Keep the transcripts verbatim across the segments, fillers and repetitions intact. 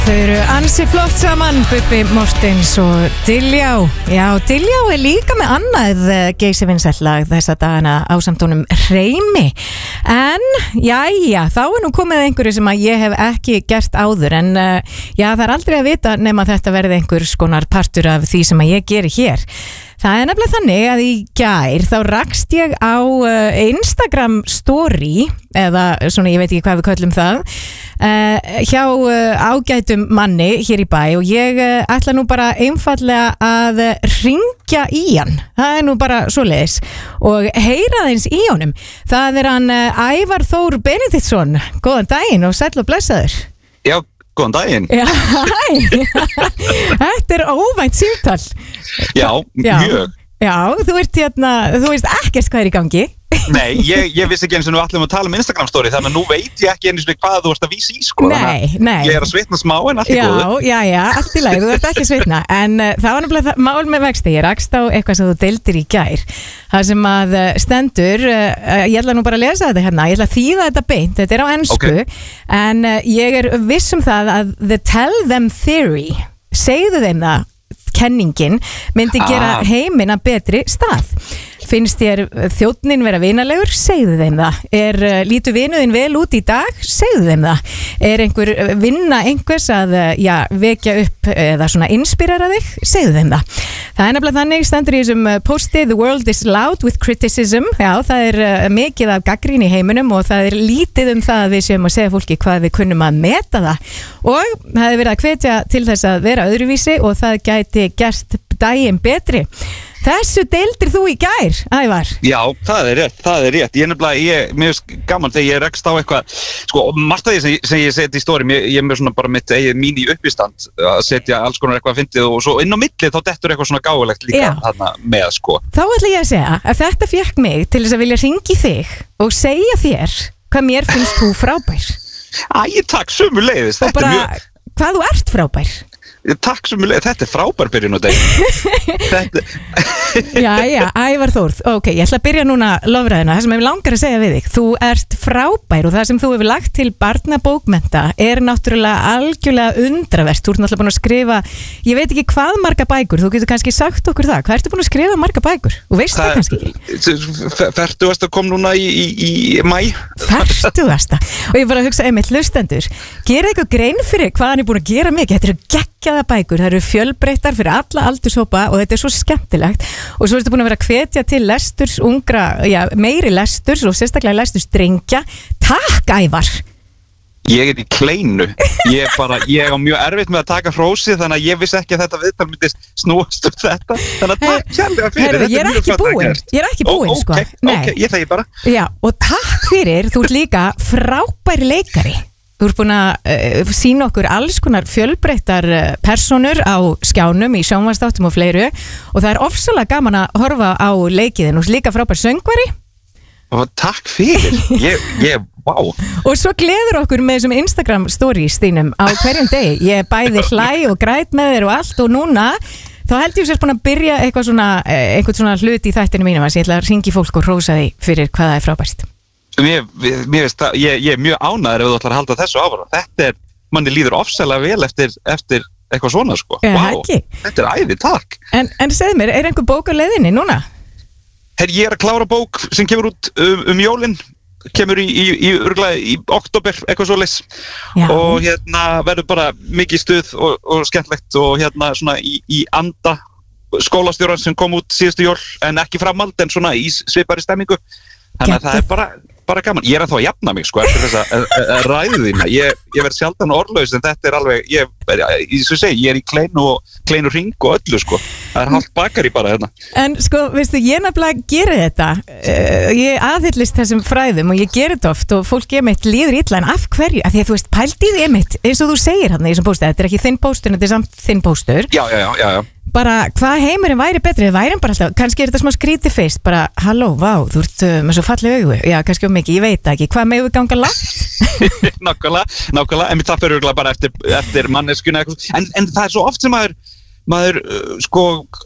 Þau eru ansi flott saman, Bubbi Mortens og Diljá. Já, Diljá er líka með annað geysivinsællag þessa dagana ásamt honum Hreimi. En, jæja, þá er nú komið einhverju sem að ég hef ekki gert áður. En, já, það er aldrei að vita nema þetta verði einhvers konar partur af því sem að ég geri hér. Það er nefnilega þannig að í gær þá rakst ég á uh, Instagram story, eða svona ég veit ekki hvað við köllum það, uh, hjá uh, ágætum manni hér í bæ og ég uh, ætla nú bara einfallega að hringja í hann. Það er nú bara svoleiðis og heyra þeins í honum. Það er hann uh, Ævar Þór Benediktsson. Góðan daginn og sæll og blessaður. Já, góðan daginn. Já, hæ. Þetta er óvænt símtal. Já, mjög. Já, þú ert hérna, þú veist ekkert hvað er í gangi. Nei, ég, ég vissi ekki eins og nú ætlum að tala um Instagram story, þannig að nú veit ég ekki eins og hvað þú varst að vísa í, sko. Nei, nei. Ég er að svitna smá en allt í góðu. Já, já, já, allt í lagi, þú ert ekki að svitna. En uh, það var náttúrulega mál með vexti, ég rakst á eitthvað sem þú deildir í gær. Það sem að uh, stendur, uh, ég ætla nú bara að lesa þetta hérna, ég ætla að þýða þetta beint, þetta er á ensku, okay. En uh, ég er viss um það að the tell them theory, segðu þeim það, kenningin myndi gera ah. heiminn að betri stað. Finnst þér þjónninn vera vinalegur? Segðu þeim það. Er uh, lítur vinuðin vel út í dag? Segðu þeim það. Er einhver vinna einhvers að uh, já, vekja upp eða svona inspirera þig? Segðu þeim það. Það er nefnilega þannig, stendur í þessum posti The world is loud with criticism. Já, það er uh, mikið af gagnrýni í heiminum og það er lítið um það að við séum að segja fólki hvað við kunnum að meta það. Og það hefur verið að hvetja til þess að vera öðruvísi og það gæti gert daginn betri. Þessu deildir þú í gær, Ævar? Já, það er rétt, það er rétt. Ég er nefnilega, ég, mér finnst gaman þegar ég rekst á eitthvað, sko, margt af því sem, sem ég seti í story, ég, ég er með svona bara mitt eigið mín í uppistand að setja alls konar eitthvað að fyndið og svo inn á milli þá dettur eitthvað svona gáfulegt líka þarna með, sko. Þá ætla ég að segja að þetta fékk mig til þess að vilja hringi þig og segja þér hvað mér finnst þú frábær. Æ, takk sömuleiðis, þetta bara, er mjög... Hvað þú ert frábær? Takk sömuleiðis, þetta er frábær byrjun á deg. Þetta... Já, já, Ævar Þór, ok, ég ætla að byrja núna lofræðina, það sem ég langar að segja við þig. Þú ert frábær og það sem þú hefur lagt til barnabókmennta er náttúrulega algjörlega undravert. Þú ert náttúrulega búin að skrifa, ég veit ekki hvað marga bækur, þú getur kannski sagt okkur það. Hvað ertu búin að skrifa marga bækur? Og veist það, það kannski ekki? Fertugasta kom núna í, í, í mæ. Fertugasta? Og ég bara að hugsa, einmitt, hlustendur, gera eitthvað grein fyrir hvað hann er búin að gera mikið. Þetta eru geggjaða bækur, það eru fjölbreyttar fyrir alla aldurshópa og þetta er svo skemmtilegt. Og svo ertu búin að vera að hvetja til lesturs ungra, já, meiri lesturs og sérstaklega lesturs drengja. Takk, Ævar! Ég er í kleinu. Ég er bara, ég er mjög erfitt með að taka hrósið þannig að ég vissi ekki að þetta viðtal myndi snúast um þetta. Þannig að takk kærlega fyrir. Herru, ég er ekki búin. Ég er ekki búin, oh, sko. Ok, ok, ég þegi bara. Já, og takk fyrir, þú ert líka frábær leikari. Þú ert búin að uh, sýna okkur alls konar fjölbreyttar uh, personur á skjánum í sjónvarpsþáttum og fleiru og það er ofsalega gaman að horfa á leikiðin og líka frábær söngvari. Og takk fyrir, ég, ég, vá. Og svo gleður okkur með þessum Instagram stories þínum á hverjum degi. Ég bæði hlæ og græt með þér og allt og núna þá held ég sér búin að byrja eitthvað svona, eitthvað svona hlut í þættinu mínum að ég ætla að hringi fólk og hrósa því fyrir hvað það er frábært. Mér, mér veist að ég, ég er mjög ánæður ef þú ætlar að halda þessu áfram. Þetta er, manni líður ofsalega vel eftir, eftir eitthvað svona, sko. Ja, wow, þetta er æði, takk. En, en segð mér, er einhver bók á leiðinni núna? Her, ég er að klára bók sem kemur út um, um jólin, kemur í, í, í, örgulega, í oktober, eitthvað svoleiðis. Og hérna verður bara mikið stuð og, og skemmtlegt og hérna svona í, í anda skólastjóran sem kom út síðustu jól, en ekki framhald, en svona í svipari stemmingu. Þannig að það er bara, bara gaman. Ég er að þá að jafna mig, sko, eftir þessa ræðu þína. Ég, ég verð sjaldan orðlaus, en þetta er alveg, ég, ég, svo segi, ég er í kleinu og kleinu ring og öllu, sko. Það er hálft bakari bara hérna. En sko, veistu, ég nefnilega geri þetta. Uh, ég aðhyllist þessum fræðum og ég geri þetta oft og fólk ég meitt líður illa, en af hverju? Af því að þú veist, pældi því einmitt, eins og þú segir hann í þessum póstur, þetta er ekki þinn póstur, þetta er samt þinn póstur. Já, já, já, já, já. Bara, hvað heimurinn væri betri? Við værum bara alltaf, kannski er þetta smá skrítið fyrst, bara, halló, vá, þú ert uh, með svo fallið augu. Já, kannski um mikið, ég veit ekki. Hvað megum við ganga langt? Nákvæmlega, nákvæmlega, en það fyrir örugglega bara eftir, eftir manneskuna eitthvað. En, en það er svo oft sem maður, maður, uh, sko,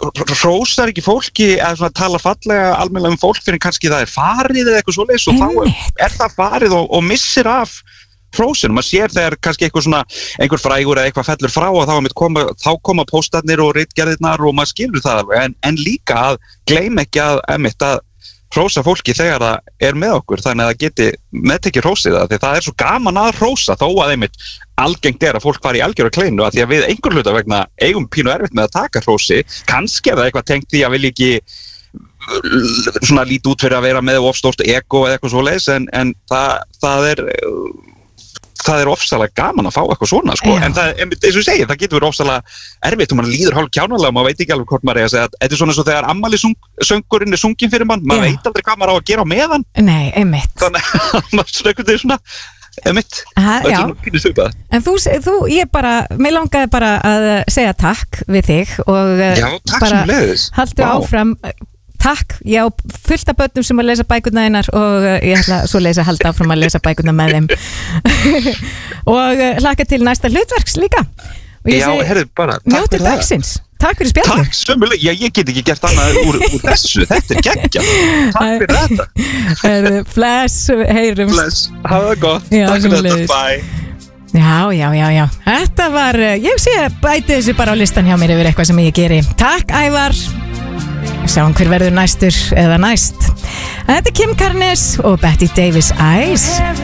hrósar ekki fólki eða svona tala fallega almennilega um fólk fyrir kannski það er farið eða eitthvað svoleiðis og þá er, er það farið og, og missir af hrósinu, maður sér þegar kannski eitthvað svona, einhver frægur eða eitthvað fellur frá og þá, koma, þá koma póstarnir og ritgerðirnar og maður skilur það en, en líka að gleyma ekki að, emitt, að hrósa fólki þegar það er með okkur þannig að það geti meðtekið hrósið það því það er svo gaman að hrósa þó að einmitt algengt er að fólk fari í algjöra kleinu að því að við einhver hluta vegna eigum pínu erfitt með að taka hrósi kannski er það eitthvað tengt því að vilja ekki svona lítið út fyrir að vera með ofstórt ego eða eitthvað svoleiðis en, en það, það er það er ofsalega gaman að fá eitthvað svona sko. En það, eins og ég segi, það getur verið ofsalega erfitt og mann líður hálf kjánalega og maður veit ekki alveg hvort maður er að segja að þetta er svona eins og þegar ammælissöngurinn er sungin fyrir mann, maður veit aldrei hvað maður á að gera á meðan. Nei, einmitt. Þannig að maður sögur þetta svona, einmitt, það er svona pínu svipað. En þú, þú, ég bara, mér langaði bara að segja takk við þig og Já, takk bara haltu áfram. Takk, ég á fullt af börnum sem að lesa bækurna einar og ég ætla svo lesa halda áfram að lesa bækurna með þeim og hlakka til næsta hlutverks líka Já, herðu bara, takk fyrir það dagsins. Takk fyrir spjallið Takk sömulega, já ég get ekki gert annað úr, úr þessu, þetta er geggjað Takk fyrir þetta Herðu, bless, heyrumst Bless, hafa það gott, já, takk fyrir þetta, bye Já, já, já, já, þetta var, ég sé bæti þessu bara á listan hjá mér yfir eitthvað sem ég geri Takk Ævar Sjáum hver verður næstur eða næst. Þetta er Kim Carnes og Betty Davis Eyes.